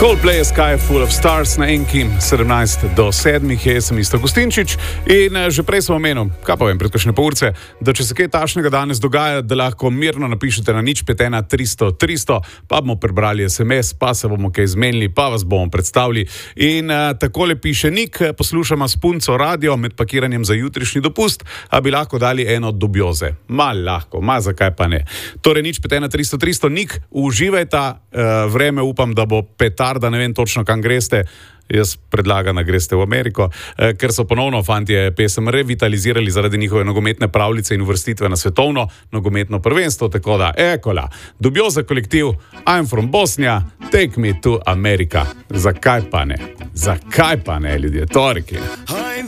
Coldplay, Sky Full of Stars na Enki, 17 do 7, jaz sem Isto Gustinčič in že prej sem omenil, kaj pa vem, pred kakšne pol urce, da če se kaj takšnega danes dogaja, da lahko mirno napišete na 051 300 300, pa bomo prebrali SMS, pa se bomo kaj zmenili, pa vas bomo predstavili. In takole piše Nik, poslušamo s punco radio med pakiranjem za jutrišnji dopust, a bi lahko dali eno dubioze. Lahko, zakaj pa ne. Torej 051 300 300, Nik, uživajta, vreme upam, da bo petarda, ne vem točno kam greste. Jaz predlagam, da greste v Ameriko, ker so ponovno fantje pesem revitalizirali zaradi njihove nogometne pravljice in uvrstitve na svetovno nogometno prvenstvo, tako da, ekola, dubioza kolektiv, I'm from Bosnia, take me to America. Zakaj pa ne? Zakaj pa ne, ljudje, torki?